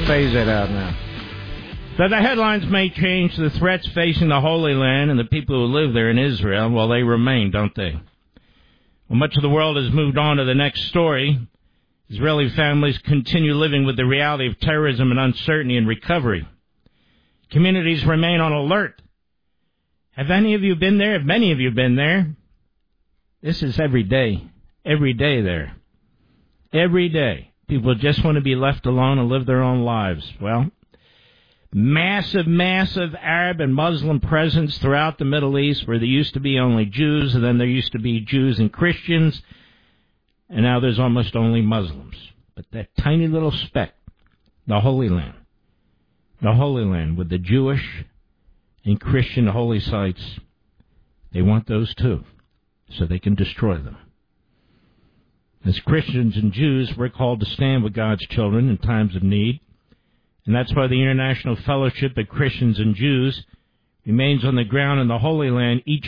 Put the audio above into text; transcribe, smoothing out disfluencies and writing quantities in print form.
phase that out now. So the headlines may change. The threats facing the Holy Land and the people who live there in Israel, well, they remain, don't they? Well, much of the world has moved on to the next story. Israeli families continue living with the reality of terrorism and uncertainty and recovery. Communities remain on alert. Have any of you been there? Have many of you been there? This is every day there. Every day. People just want to be left alone and live their own lives. Well, massive Arab and Muslim presence throughout the Middle East, where there used to be only Jews, and then there used to be Jews and Christians, and now there's almost only Muslims. But that tiny little speck, the Holy Land with the Jewish and Christian holy sites, they want those too, so they can destroy them. As Christians and Jews, we're called to stand with God's children in times of need. And that's why the International Fellowship of Christians and Jews remains on the ground in the Holy Land each